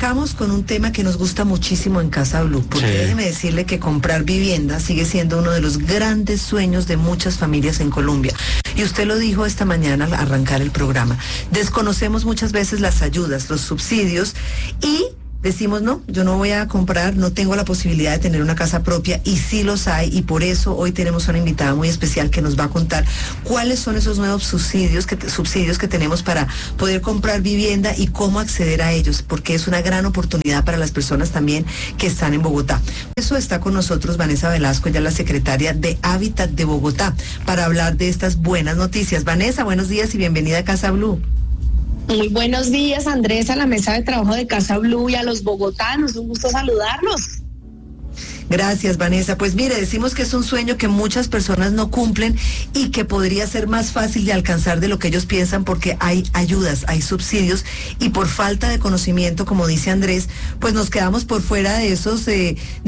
arrancamos con un tema que nos gusta muchísimo en Casa Blue, porque déjeme decirle que comprar vivienda sigue siendo uno de los grandes sueños de muchas familias en Colombia. Y usted lo dijo esta mañana al arrancar el programa. Desconocemos muchas veces las ayudas, los subsidios y decimos, no, yo no voy a comprar, no tengo la posibilidad de tener una casa propia, y sí los hay, y por eso hoy tenemos una invitada muy especial que nos va a contar cuáles son esos nuevos subsidios que tenemos para poder comprar vivienda y cómo acceder a ellos, porque es una gran oportunidad para las personas también que están en Bogotá. Por eso está con nosotros Vanessa Velasco, ella es la secretaria de Hábitat de Bogotá, para hablar de estas buenas noticias. Vanessa, buenos días y bienvenida a Casa Blue. Muy buenos días, Andrés, a la mesa de trabajo de Casa Blue y a los bogotanos. Un gusto saludarlos. Gracias, Vanessa. Pues mire, decimos que es un sueño que muchas personas no cumplen y que podría ser más fácil de alcanzar de lo que ellos piensan, porque hay ayudas, hay subsidios, y por falta de conocimiento, como dice Andrés, pues nos quedamos por fuera de esos